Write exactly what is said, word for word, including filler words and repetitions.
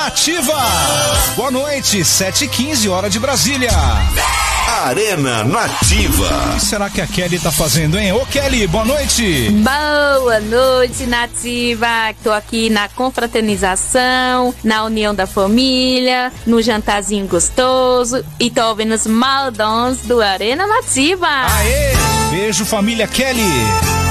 Nativa. Boa noite, sete e quinze, hora de Brasília. Arena Nativa. O que será que a Kelly tá fazendo, hein? Ô Kelly, boa noite. Boa noite, Nativa. Tô aqui na confraternização, na união da família, no jantarzinho gostoso e tô ouvindo os maldons do Arena Nativa. Aê, beijo família Kelly.